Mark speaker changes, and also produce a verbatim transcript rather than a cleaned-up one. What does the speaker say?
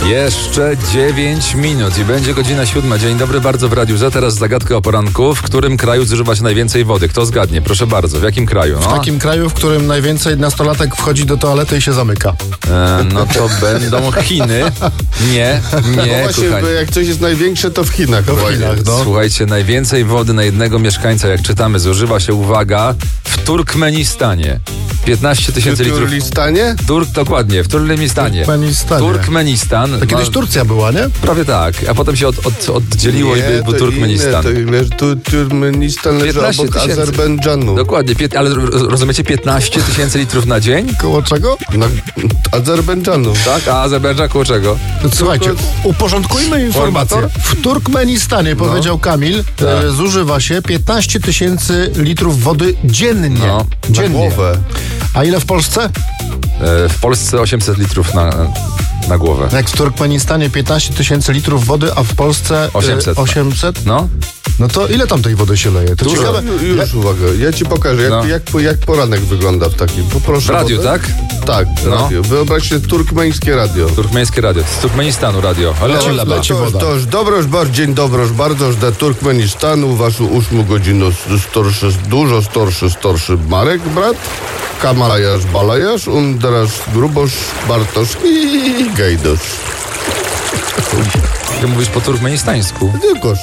Speaker 1: Jeszcze dziewięć minut i będzie godzina siódma. Dzień dobry, bardzo w Radiu Z. Teraz zagadka o poranku. W którym kraju zużywa się najwięcej wody? Kto zgadnie? Proszę bardzo. W jakim kraju? No?
Speaker 2: W takim kraju, w którym najwięcej nastolatek wchodzi do toalety i się zamyka.
Speaker 1: E, no to będą Chiny. Nie, nie,
Speaker 3: No właśnie,
Speaker 1: kochani.
Speaker 3: bo jak coś jest największe, to w Chinach.
Speaker 2: To w
Speaker 3: właśnie.
Speaker 2: Chinach, no.
Speaker 1: Słuchajcie, najwięcej wody na jednego mieszkańca, jak czytamy, zużywa się, uwaga, w Turkmenistanie. piętnaście tysięcy
Speaker 3: W
Speaker 1: litrów.
Speaker 3: Turlistanie?
Speaker 1: Turk, dokładnie, w Turkmenistanie.
Speaker 2: Turkmenistanie.
Speaker 1: Turkmenistan.
Speaker 2: To kiedyś
Speaker 1: no,
Speaker 2: Turcja była, nie?
Speaker 1: prawie tak, a potem się od, od, oddzieliło i był
Speaker 3: to
Speaker 1: Turkmenistan.
Speaker 3: inne, to leży, tu, Turkmenistan leży
Speaker 1: piętnaście
Speaker 3: obok
Speaker 1: tysięcy.
Speaker 3: Azerbejdżanu.
Speaker 1: Dokładnie, pię- ale ro- rozumiecie, piętnaście tysięcy litrów na dzień?
Speaker 2: Koło czego?
Speaker 3: Na Azerbejdżanu.
Speaker 1: Tak, a Azerbejdżan koło czego?
Speaker 2: Słuchajcie, uporządkujmy informację.
Speaker 1: Formator?
Speaker 2: W Turkmenistanie, powiedział Kamil,
Speaker 1: Tak.
Speaker 2: e, zużywa się piętnaście tysięcy litrów wody dziennie.
Speaker 1: No,
Speaker 3: Na
Speaker 2: dziennie.
Speaker 3: głowę.
Speaker 2: A ile w Polsce?
Speaker 1: E, w Polsce osiemset litrów na, na głowę.
Speaker 2: Jak w Turkmenistanie piętnaście tysięcy litrów wody, a w Polsce e,
Speaker 1: osiemset.
Speaker 2: osiemset?
Speaker 1: No,
Speaker 2: No to ile tam tej wody się leje? To
Speaker 1: Dużo.
Speaker 2: ciekawe.
Speaker 3: Ju- Już uwaga, ja ci pokażę, jak,
Speaker 1: No.
Speaker 3: jak, jak poranek wygląda w takim. Poproszę
Speaker 1: w radiu,
Speaker 3: wodę.
Speaker 1: tak?
Speaker 3: Tak,
Speaker 1: No.
Speaker 3: radio. Wyobraź sobie turkmeńskie radio.
Speaker 1: Turkmeńskie radio. Z Turkmenistanu radio. Ale
Speaker 2: Leci,
Speaker 1: leci,
Speaker 2: leci.
Speaker 3: To,
Speaker 2: woda.
Speaker 3: to już dobroż, bardzo dzień dobroż, bardzo do Turkmenistanu, waszu ósmu godzinu starszy, dużo starszy, starszy Marek, brat, Kamalajasz, Balajasz, Underasz, Grubosz, Bartosz i Gejdosz.
Speaker 1: Ty mówisz po turkmenistańsku.
Speaker 3: Tylko